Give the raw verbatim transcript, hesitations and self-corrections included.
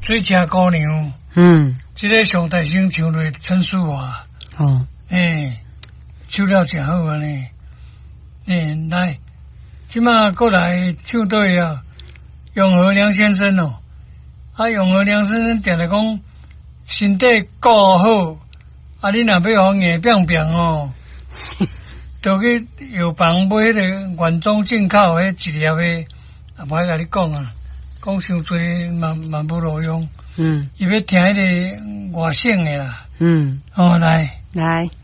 水车姑娘， 嗯， 这个上台先唱落陈淑华， 哦， 诶，唱了真好啊呢，诶，来，即马过来唱对啊，永和梁先生哦，啊，永和梁先生定定讲身体顾好，啊，你若要互硬扁扁哦，就去药房买迄个原装进口迄一粒的，啊，无爱甲你讲啊。讲伤多嘛嘛无路用， 嗯， 伊要听迄个外省的啦， 嗯， 哦来。 来。